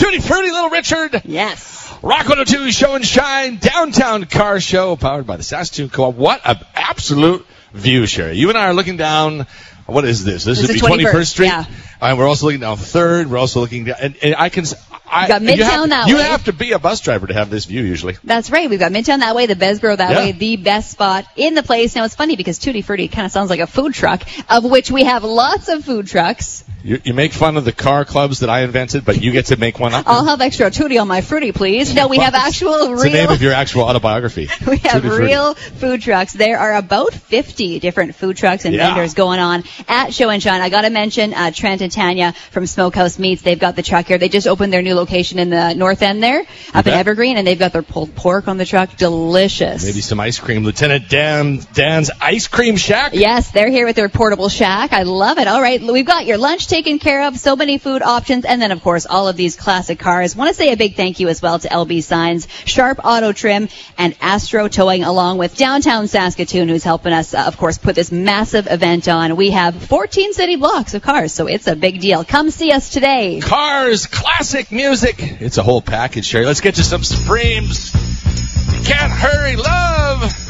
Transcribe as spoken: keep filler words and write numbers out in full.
Tutti Frutti, Little Richard. Yes. Rock one oh two Show and Shine, Downtown Car Show, powered by the Saskatoon Co-op. What an absolute view, Sherry. You and I are looking down. What is this? This, This would is be twenty-first Street. Yeah. And we're also looking down third. We're also looking down. And, and I can. I, We've got Midtown you have, that you way. You have to be a bus driver to have this view usually. That's right. We've got Midtown that way, the Besborough that Yeah. way, the best spot in the place. Now, it's funny because Tutti Frutti kind of sounds like a food truck, of which we have lots of food trucks. You, you make fun of the car clubs that I invented, but you get to make one up. I'll have extra Tutti on my fruity, please. No, we have actual real... It's the name of your actual autobiography. We have Tutti Frutti. real food trucks. There are about fifty different food trucks and Yeah. vendors going on at Show and Shine. I got to mention uh, Trent and Tanya from Smokehouse Meats. They've got the truck here. They just opened their new location in the north end there, up in bet. Evergreen, and they've got their pulled pork on the truck. Delicious. Maybe some ice cream. Lieutenant Dan Dan's Ice Cream Shack. Yes, they're here with their portable shack. I love it. All right, we've got your lunch taken care of. So many food options. And then, of course, all of these classic cars. Want to say a big thank you as well to L B Signs, Sharp Auto Trim, and Astro Towing, along with Downtown Saskatoon, who's helping us, uh, of course, put this massive event on. We have fourteen city blocks of cars, so it's a big deal. Come see us today. Cars, classic music. It's a whole package, Sherry. Let's get to some Supremes. You can't hurry, love.